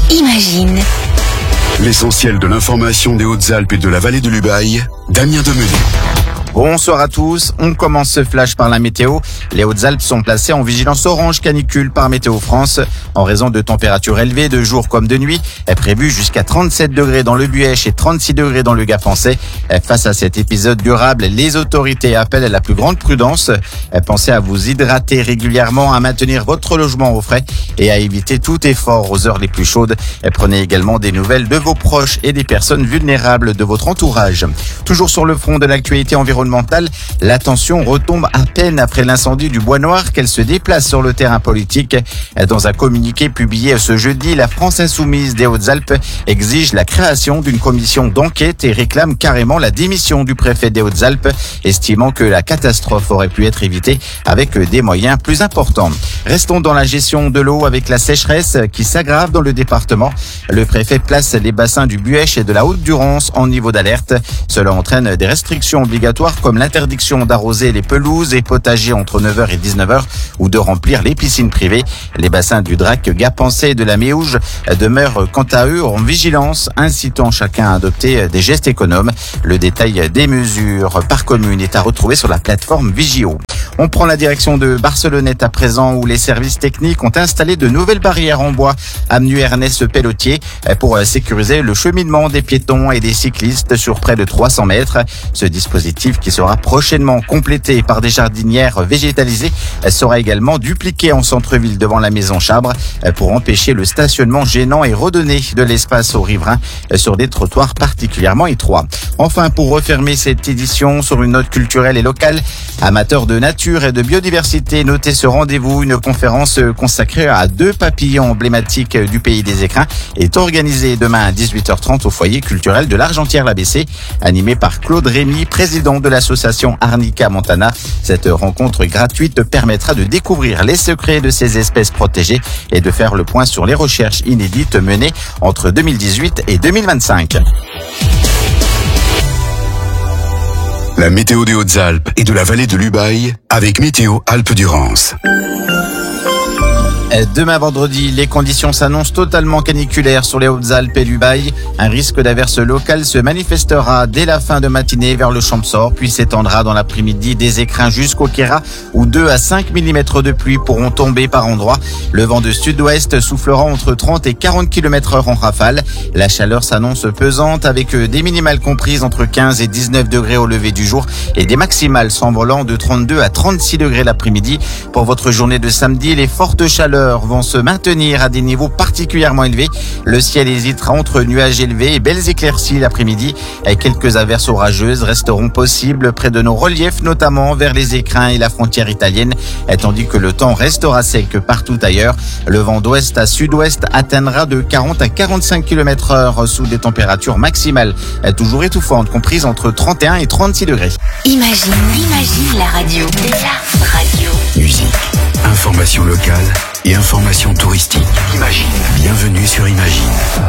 Imagine. L'essentiel de l'information des Hautes-Alpes et de la vallée de l'Ubaye, Damien Demenay. Bonsoir à tous, on commence ce flash par la météo. Les Hautes-Alpes sont placées en vigilance orange canicule par Météo France. En raison de températures élevées de jour comme de nuit, est prévu jusqu'à 37 degrés dans le Buëch et 36 degrés dans le Gap-Français. Face à cet épisode durable, les autorités appellent à la plus grande prudence. Pensez à vous hydrater régulièrement, à maintenir votre logement au frais et à éviter tout effort aux heures les plus chaudes. Prenez également des nouvelles de vos proches et des personnes vulnérables de votre entourage. Toujours sur le front de l'actualité environnementale, la tension retombe à peine après l'incendie du Bois Noir qu'elle se déplace sur le terrain politique. Dans un communiqué publié ce jeudi, la France Insoumise des Hautes-Alpes exige la création d'une commission d'enquête et réclame carrément la démission du préfet des Hautes-Alpes, estimant que la catastrophe aurait pu être évitée avec des moyens plus importants. Restons dans la gestion de l'eau avec la sécheresse qui s'aggrave dans le département. Le préfet place les bassins du Buëch et de la Haute-Durance en niveau d'alerte. Cela entraîne des restrictions obligatoires comme l'interdiction d'arroser les pelouses et potagers entre 9h et 19h ou de remplir les piscines privées. Les bassins du Drac, Gap-Français et de la Méouge demeurent quant à eux en vigilance, incitant chacun à adopter des gestes économes. Le détail des mesures par commune est à retrouver sur la plateforme Vigio. On prend la direction de Barcelonnette à présent où les services techniques ont installé de nouvelles barrières en bois avenue Ernest Pellotier pour sécuriser le cheminement des piétons et des cyclistes sur près de 300 mètres. Ce dispositif qui sera prochainement complété par des jardinières végétalisées sera également dupliqué en centre-ville devant la maison Chabre pour empêcher le stationnement gênant et redonner de l'espace aux riverains sur des trottoirs particulièrement étroits. Enfin, pour refermer cette édition sur une note culturelle et locale, amateurs de nature et de biodiversité, notez ce rendez-vous. Une conférence consacrée à 2 papillons emblématiques du pays des écrins est organisée demain à 18h30 au foyer culturel de l'Argentière-l'ABC, animé par Claude Rémy, président de l'association Arnica Montana. Cette rencontre gratuite permettra de découvrir les secrets de ces espèces protégées et de faire le point sur les recherches inédites menées entre 2018 et 2025. La météo des Hautes-Alpes et de la vallée de l'Ubaye avec Météo Alpes-Durance. Demain vendredi, les conditions s'annoncent totalement caniculaires sur les Hautes-Alpes et l'Ubaye. Un risque d'averse locale se manifestera dès la fin de matinée vers le Champsaur, puis s'étendra dans l'après-midi des écrins jusqu'au Queyras, où 2 à 5 mm de pluie pourront tomber par endroits. Le vent de sud-ouest soufflera entre 30 et 40 km/h en rafale. La chaleur s'annonce pesante avec des minimales comprises entre 15 et 19 degrés au lever du jour et des maximales s'envolant de 32 à 36 degrés l'après-midi. Pour votre journée de samedi, les fortes chaleurs vont se maintenir à des niveaux particulièrement élevés. Le ciel hésitera entre nuages élevés et belles éclaircies l'après-midi. Quelques averses orageuses resteront possibles près de nos reliefs, notamment vers les écrins et la frontière italienne, tandis que le temps restera sec partout ailleurs. Le vent d'ouest à sud-ouest atteindra de 40 à 45 km/h sous des températures maximales toujours étouffantes, comprises entre 31 et 36 degrés. Imagine la radio. La radio. Musique, information locale et information touristique. Imagine. Bienvenue sur Imagine.